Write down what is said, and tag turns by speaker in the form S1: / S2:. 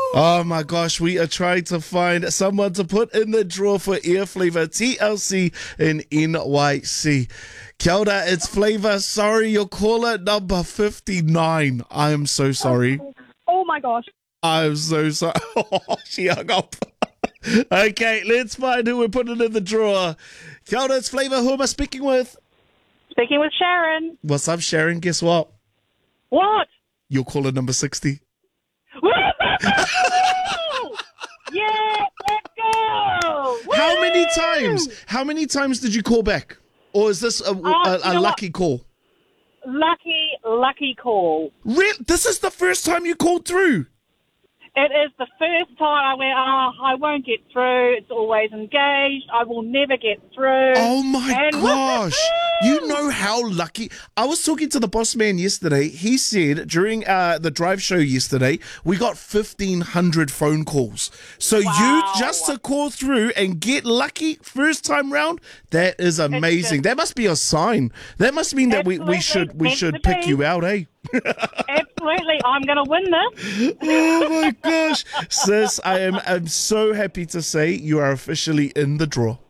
S1: Oh my gosh, we are trying to find someone to put in the draw for Ear Flavor TLC in NYC. Kia ora, it's Flavor. Sorry, you're caller number 59. I am so sorry.
S2: Oh my gosh.
S1: I'm so sorry. Oh, she hung up. Okay, let's find who we're putting in the draw. Kia ora, it's Flavor. Who am I speaking with?
S2: Speaking with Sharon.
S1: What's up, Sharon? Guess what?
S2: What?
S1: You're caller number 60.
S2: Yeah, let's go!
S1: How many times did you call back? Or is this a lucky call?
S2: Lucky call.
S1: Really? This is the first time you called through?
S2: It is the first time I went, I won't get through. It's always engaged. I will never get through.
S1: Oh my
S2: And
S1: gosh.
S2: woohoo!
S1: You know how lucky. I was talking to the boss man yesterday. He said during the drive show yesterday, we got 1,500 phone calls. So you just to call through and get lucky first time round, that is amazing. That must be a sign. That must mean that we should pick you out, eh?
S2: Absolutely. I'm going to win this.
S1: Oh my gosh. Sis, I'm so happy to say you are officially in the draw.